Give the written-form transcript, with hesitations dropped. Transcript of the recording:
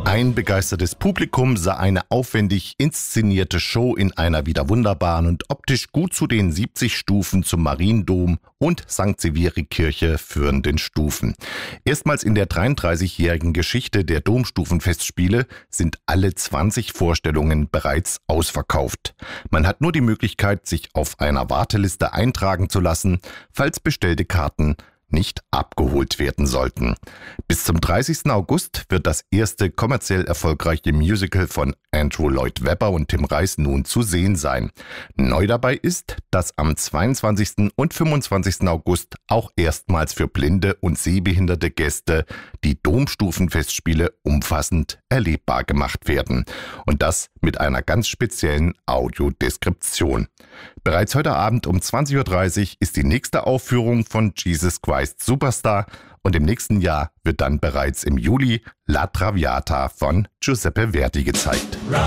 Ein begeistertes Publikum sah eine aufwendig inszenierte Show in einer wieder wunderbaren und optisch gut zu den 70 Stufen zum Mariendom und St. Severi-Kirche führenden Stufen. Erstmals in der 33-jährigen Geschichte der Domstufenfestspiele sind alle 20 Vorstellungen bereits ausverkauft. Man hat nur die Möglichkeit, sich auf einer Warteliste eintragen zu lassen, falls bestellte Karten nicht abgeholt werden sollten. Bis zum 30. August wird das erste kommerziell erfolgreiche Musical von Andrew Lloyd Webber und Tim Reis nun zu sehen sein. Neu dabei ist, dass am 22. und 25. August auch erstmals für blinde und sehbehinderte Gäste die Domstufenfestspiele umfassend erlebbar gemacht werden. Und das mit einer ganz speziellen Audiodeskription. Bereits heute Abend um 20.30 Uhr ist die nächste Aufführung von Jesus Christ Superstar und im nächsten Jahr wird dann bereits im Juli La Traviata von Giuseppe Verdi gezeigt.